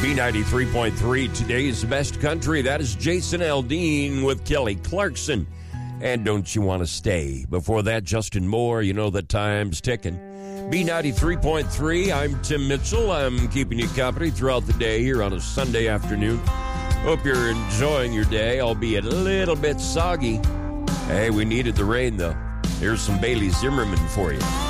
B93.3, today's best country. That is Jason Aldean with Kelly Clarkson. And Don't You Want to Stay? Before that, Justin Moore, You Know the Time's Ticking. B93.3, I'm Tim Mitchell. I'm keeping you company throughout the day here on a Sunday afternoon. Hope you're enjoying your day, albeit a little bit soggy. Hey, we needed the rain, though. Here's some Bailey Zimmerman for you.